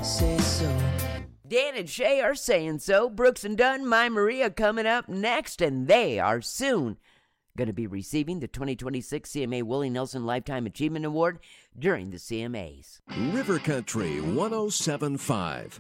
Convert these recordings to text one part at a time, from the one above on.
say so. Dan and Shay are saying so. Brooks and Dunn, My Maria coming up next, and they are soon going to be receiving the 2026 CMA Willie Nelson Lifetime Achievement Award during the CMAs. River Country 107.5.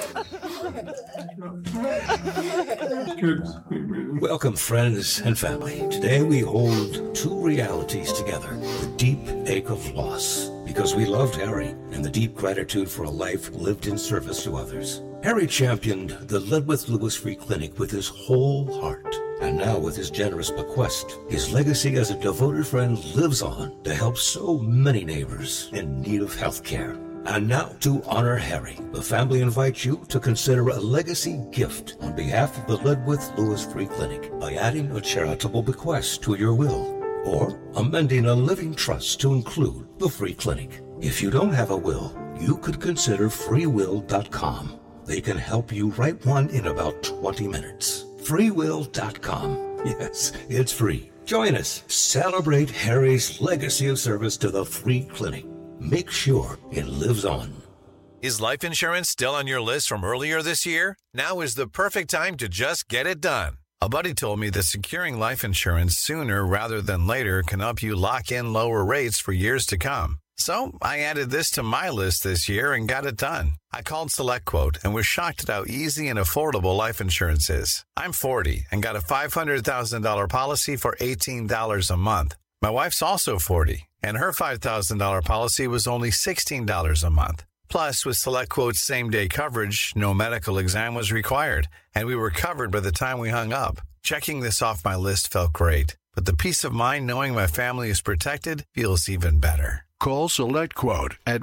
Welcome, friends and family. Today we hold two realities together. The deep ache of loss, because we loved Harry, and the deep gratitude for a life lived in service to others. Harry championed the Ledwith Lewis Free Clinic with his whole heart. And now, with his generous bequest, his legacy as a devoted friend lives on to help so many neighbors in need of health care. And now, to honor Harry, the family invites you to consider a legacy gift on behalf of the Ledwith Lewis Free Clinic by adding a charitable bequest to your will or amending a living trust to include the free clinic. If you don't have a will, you could consider freewill.com. They can help you write one in about 20 minutes. freewill.com. Yes, it's free. Join us. Celebrate Harry's legacy of service to the free clinic. Make sure it lives on. Is life insurance still on your list from earlier this year? Now is the perfect time to just get it done. A buddy told me that securing life insurance sooner rather than later can help you lock in lower rates for years to come. So I added this to my list this year and got it done. I called SelectQuote and was shocked at how easy and affordable life insurance is. I'm 40 and got a $500,000 policy for $18 a month. My wife's also 40, and her $5,000 policy was only $16 a month. Plus, with SelectQuote's same-day coverage, no medical exam was required, and we were covered by the time we hung up. Checking this off my list felt great, but the peace of mind knowing my family is protected feels even better. Call SelectQuote at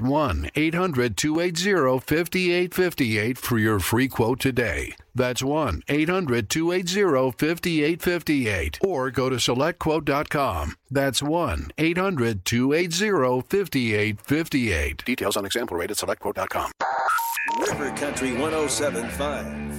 1-800-280-5858 for your free quote today. That's 1-800-280-5858. Or go to SelectQuote.com. That's 1-800-280-5858. Details on example rate at SelectQuote.com. River Country 107.5.